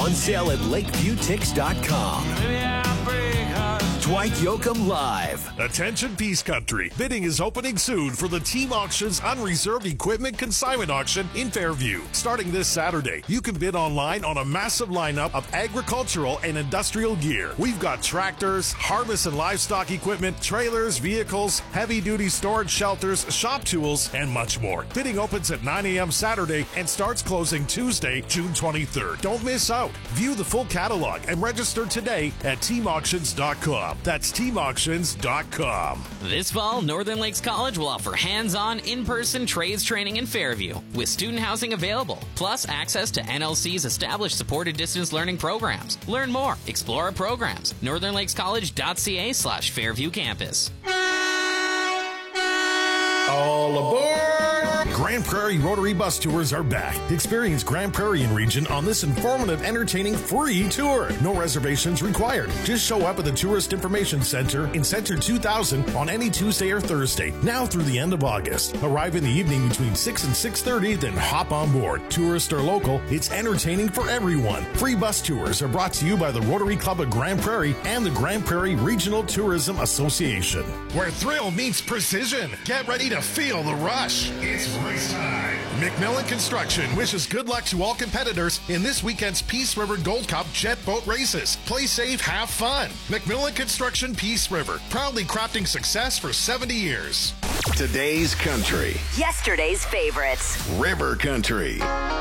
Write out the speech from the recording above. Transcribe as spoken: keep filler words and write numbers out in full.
On sale at lakeview tix dot com. Dwight Yoakam Live. Attention Peace Country. Bidding is opening soon for the Team Auctions Unreserved Equipment Consignment Auction in Fairview. Starting this Saturday, you can bid online on a massive lineup of agricultural and industrial gear. We've got tractors, harvest and livestock equipment, trailers, vehicles, heavy-duty storage shelters, shop tools, and much more. Bidding opens at nine a.m. Saturday and starts closing Tuesday, June twenty-third. Don't miss out. View the full catalog and register today at team auctions dot com. That's team auctions dot com. This fall, Northern Lakes College will offer hands-on, in-person trades training in Fairview with student housing available, plus access to N L C's established supported distance learning programs. Learn more. Explore our programs. northern lakes college dot c a slash Fairview Campus. All aboard! Grand Prairie Rotary Bus Tours are back. Experience Grand Prairie and region on this informative, entertaining, free tour. No reservations required. Just show up at the Tourist Information Center in Center two thousand on any Tuesday or Thursday, now through the end of August. Arrive in the evening between six and six thirty, then hop on board. Tourist or local, it's entertaining for everyone. Free bus tours are brought to you by the Rotary Club of Grand Prairie and the Grand Prairie Regional Tourism Association. Where thrill meets precision. Get ready to feel the rush. It's race time. McMillan Construction wishes good luck to all competitors in this weekend's Peace River Gold Cup jet boat races. Play safe, have fun. McMillan Construction Peace River, proudly crafting success for seventy years. Today's country. Yesterday's favorites. River Country.